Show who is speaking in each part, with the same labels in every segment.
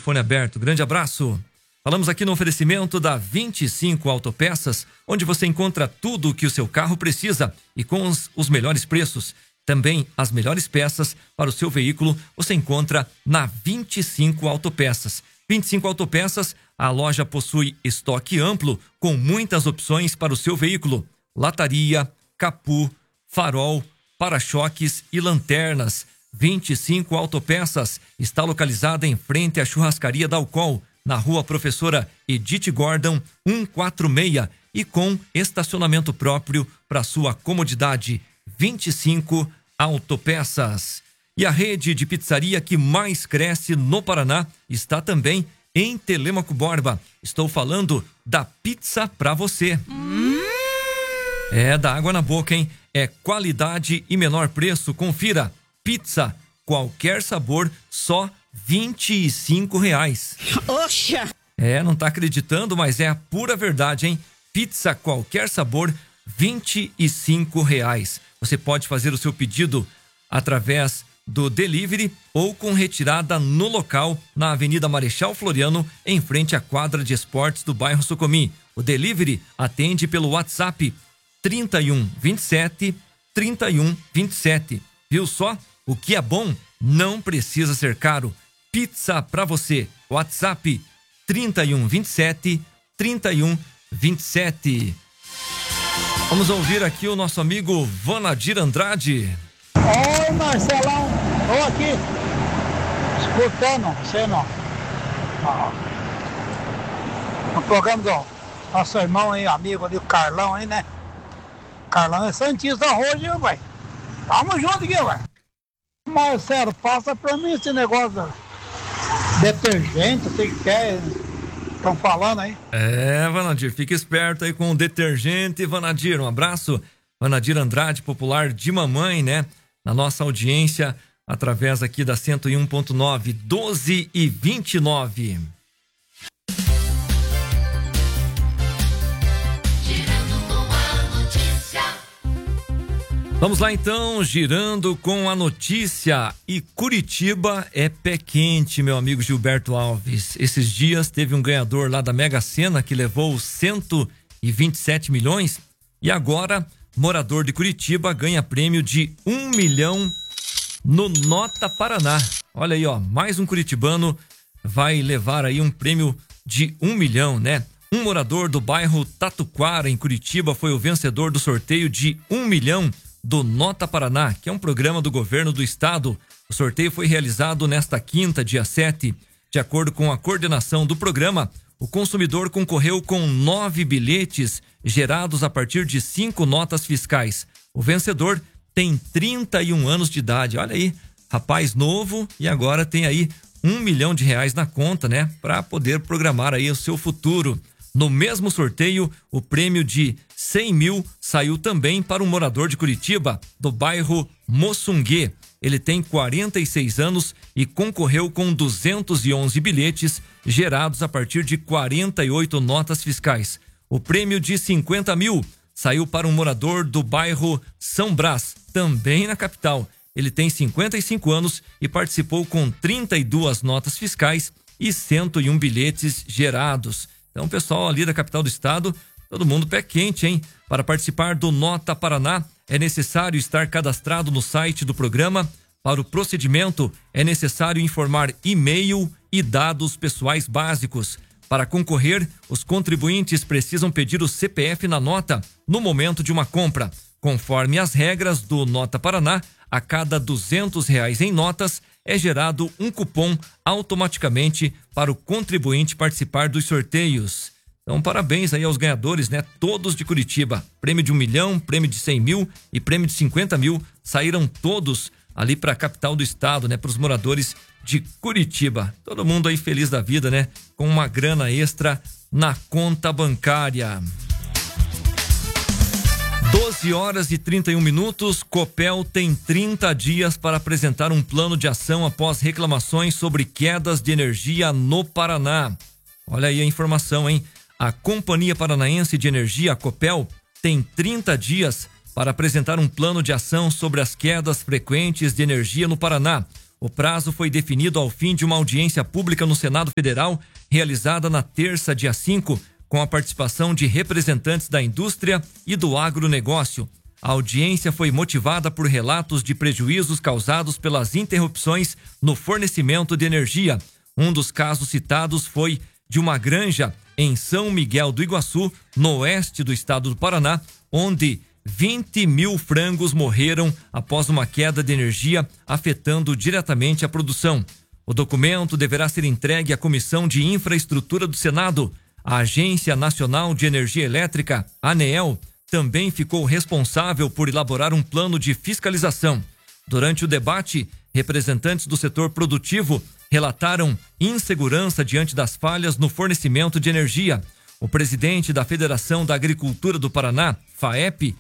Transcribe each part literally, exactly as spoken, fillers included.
Speaker 1: microfone aberto. Grande abraço. Falamos aqui no oferecimento da vinte e cinco Autopeças, onde você encontra tudo o que o seu carro precisa e com os, os melhores preços. Também as melhores peças para o seu veículo você encontra na vinte e cinco Autopeças. vinte e cinco Autopeças, a loja possui estoque amplo com muitas opções para o seu veículo. Lataria, capô, farol, para-choques e lanternas. vinte e cinco Autopeças está localizada em frente à churrascaria da Alcol, na rua Professora Edith Gordon, cento e quarenta e seis, e com estacionamento próprio para sua comodidade. vinte e cinco Autopeças. E a rede de pizzaria que mais cresce no Paraná está também em Telêmaco Borba. Estou falando da Pizza Pra Você. Hum. É, dá água na boca, hein? É qualidade e menor preço. Confira. Pizza, qualquer sabor, só vinte e cinco reais.
Speaker 2: Oxa!
Speaker 1: É, não tá acreditando, mas é a pura verdade, hein? Pizza, qualquer sabor, vinte e cinco reais. Você pode fazer o seu pedido através do delivery ou com retirada no local, na Avenida Marechal Floriano, em frente à quadra de esportes do bairro Sucumim. O delivery atende pelo WhatsApp trinta e um, vinte e sete, trinta e um, vinte e sete. Viu só? O que é bom não precisa ser caro. Pizza Pra Você. WhatsApp trinta e um, vinte e sete, trinta e um, vinte e sete. Vamos ouvir aqui o nosso amigo Vanadir Andrade.
Speaker 3: Oi, Marcelão, tô aqui escutando você no, no programa do nosso irmão aí, amigo ali, o Carlão aí, né? Carlão é Santista hoje, vai. Tamo junto aqui, vai. Marcelo, passa pra mim esse negócio de detergente, o que quer, estão falando aí.
Speaker 1: É, Vanadir, fica esperto aí com o detergente, Vanadir. Um abraço, Vanadir Andrade, popular de mamãe, né? Na nossa audiência, através aqui da cento e um ponto nove, doze e vinte e nove.
Speaker 4: Girando com a notícia.
Speaker 1: Vamos lá então, girando com a notícia. E Curitiba é pé quente, meu amigo Gilberto Alves. Esses dias teve um ganhador lá da Mega Sena que levou cento e vinte e sete milhões e agora morador de Curitiba ganha prêmio de um milhão no Nota Paraná. Olha aí, ó, mais um curitibano vai levar aí um prêmio de um milhão, né? Um morador do bairro Tatuquara, em Curitiba, foi o vencedor do sorteio de um milhão do Nota Paraná, que é um programa do governo do estado. O sorteio foi realizado nesta quinta, dia sete. De acordo com a coordenação do programa, o consumidor concorreu com nove bilhetes gerados a partir de cinco notas fiscais. O vencedor tem trinta e um anos de idade. Olha aí, rapaz novo, e agora tem aí um milhão de reais na conta, né? Para poder programar aí o seu futuro. No mesmo sorteio, o prêmio de cem mil saiu também para um morador de Curitiba, do bairro Moçungue. Ele tem quarenta e seis anos e concorreu com duzentos e onze bilhetes gerados a partir de quarenta e oito notas fiscais. O prêmio de cinquenta mil saiu para um morador do bairro São Brás, também na capital. Ele tem cinquenta e cinco anos e participou com trinta e duas notas fiscais e cento e um bilhetes gerados. Então, pessoal ali da capital do estado, todo mundo pé quente, hein? Para participar do Nota Paraná, é necessário estar cadastrado no site do programa. Para o procedimento, é necessário informar e-mail e dados pessoais básicos. Para concorrer, os contribuintes precisam pedir o C P F na nota no momento de uma compra. Conforme as regras do Nota Paraná, a cada duzentos reais em notas é gerado um cupom automaticamente para o contribuinte participar dos sorteios. Então, parabéns aí aos ganhadores, né? Todos de Curitiba. Prêmio de um milhão, prêmio de cem mil e prêmio de cinquenta mil saíram todos ali para a capital do estado, né? Para os moradores de Curitiba. Todo mundo aí feliz da vida, né? Com uma grana extra na conta bancária. doze horas e trinta e um minutos. Copel tem trinta dias para apresentar um plano de ação após reclamações sobre quedas de energia no Paraná. Olha aí a informação, hein? A Companhia Paranaense de Energia, a Copel, tem trinta dias para apresentar um plano de ação sobre as quedas frequentes de energia no Paraná. O prazo foi definido ao fim de uma audiência pública no Senado Federal, realizada na terça, dia cinco, com a participação de representantes da indústria e do agronegócio. A audiência foi motivada por relatos de prejuízos causados pelas interrupções no fornecimento de energia. Um dos casos citados foi de uma granja em São Miguel do Iguaçu, no oeste do estado do Paraná, onde vinte mil frangos morreram após uma queda de energia afetando diretamente a produção. O documento deverá ser entregue à Comissão de Infraestrutura do Senado. A Agência Nacional de Energia Elétrica, ANEEL, também ficou responsável por elaborar um plano de fiscalização. Durante o debate, representantes do setor produtivo relataram insegurança diante das falhas no fornecimento de energia. O presidente da Federação da Agricultura do Paraná, FAEP,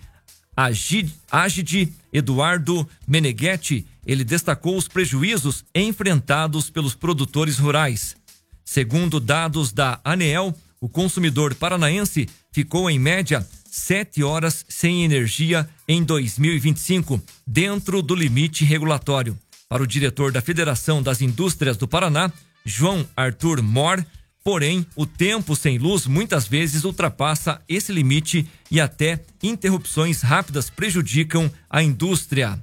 Speaker 1: Agide Eduardo Meneghetti, ele destacou os prejuízos enfrentados pelos produtores rurais. Segundo dados da ANEEL, o consumidor paranaense ficou em média sete horas sem energia em dois mil e vinte e cinco, dentro do limite regulatório. Para o diretor da Federação das Indústrias do Paraná, João Arthur Mor, porém, o tempo sem luz muitas vezes ultrapassa esse limite e até interrupções rápidas prejudicam a indústria.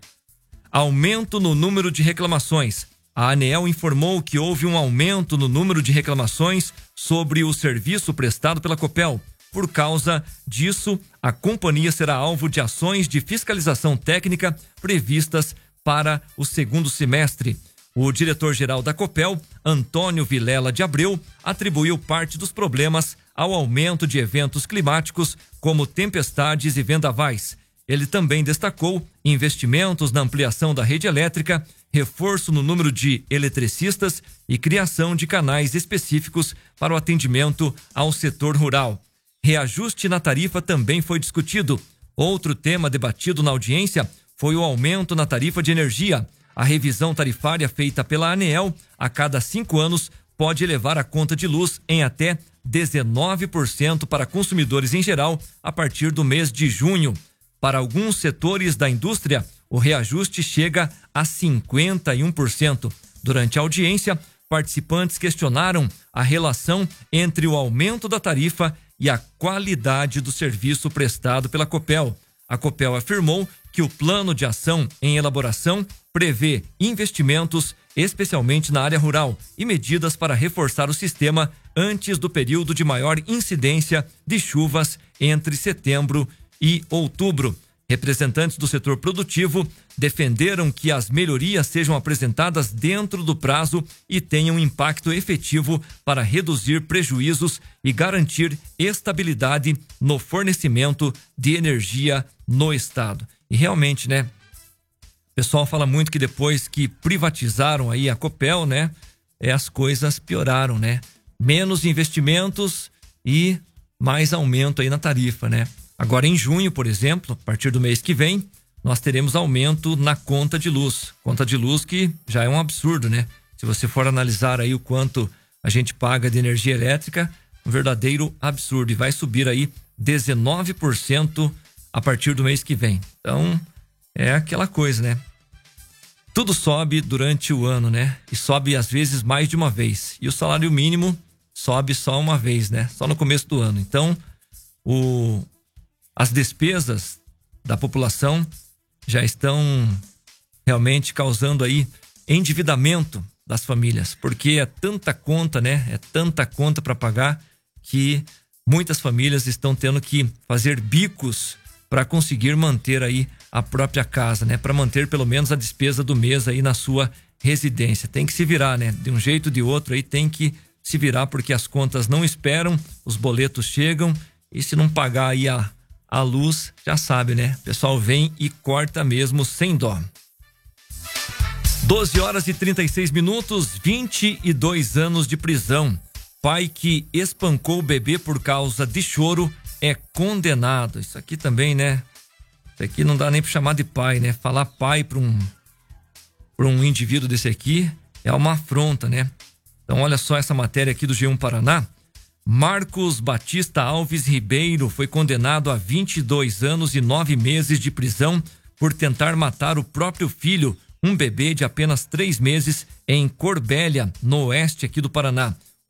Speaker 1: Aumento no número de reclamações. A ANEEL informou que houve um aumento no número de reclamações sobre o serviço prestado pela Copel. Por causa disso, a companhia será alvo de ações de fiscalização técnica previstas para o segundo semestre. O diretor-geral da Copel, Antônio Vilela de Abreu, atribuiu parte dos problemas ao aumento de eventos climáticos, como tempestades e vendavais. Ele também destacou investimentos na ampliação da rede elétrica, reforço no número de eletricistas e criação de canais específicos para o atendimento ao setor rural. Reajuste na tarifa também foi discutido. Outro tema debatido na audiência foi o aumento na tarifa de energia. A revisão tarifária feita pela ANEEL a cada cinco anos pode elevar a conta de luz em até dezenove por cento para consumidores em geral a partir do mês de junho. Para alguns setores da indústria, o reajuste chega a cinquenta e um por cento. Durante a audiência, participantes questionaram a relação entre o aumento da tarifa e a qualidade do serviço prestado pela Copel. A Copel afirmou que o plano de ação em elaboração prevê investimentos, especialmente na área rural, e medidas para reforçar o sistema antes do período de maior incidência de chuvas entre setembro e outubro. Representantes do setor produtivo defenderam que as melhorias sejam apresentadas dentro do prazo e tenham impacto efetivo para reduzir prejuízos e garantir estabilidade no fornecimento de energia no estado. E realmente, né? O pessoal fala muito que depois que privatizaram aí a Copel, né? É, as coisas pioraram, né? Menos investimentos e mais aumento aí na tarifa, né? Agora, em junho, por exemplo, a partir do mês que vem, nós teremos aumento na conta de luz. Conta de luz que já é um absurdo, né? Se você for analisar aí o quanto a gente paga de energia elétrica, um verdadeiro absurdo. E vai subir aí dezenove por cento a partir do mês que vem. Então, é aquela coisa, né? Tudo sobe durante o ano, né? E sobe às vezes mais de uma vez. E o salário mínimo sobe só uma vez, né? Só no começo do ano. Então, o... as despesas da população já estão realmente causando aí endividamento das famílias, porque é tanta conta, né? É tanta conta para pagar que muitas famílias estão tendo que fazer bicos para conseguir manter aí a própria casa, né? Para manter pelo menos a despesa do mês aí na sua residência. Tem que se virar, né? De um jeito ou de outro aí tem que se virar, porque as contas não esperam, os boletos chegam e se não pagar aí a A luz, já sabe, né? O pessoal vem e corta mesmo sem dó. doze horas e trinta e seis minutos, vinte e dois anos de prisão. Pai que espancou o bebê por causa de choro é condenado. Isso aqui também, né? Isso aqui não dá nem para chamar de pai, né? Falar pai para um, para um indivíduo desse aqui é uma afronta, né? Então, olha só essa matéria aqui do G um Paraná. Marcos Batista Alves Ribeiro foi condenado a vinte e dois anos e nove meses de prisão por tentar matar o próprio filho um bebê de apenas três meses em Corbélia, no oeste aqui do Paraná.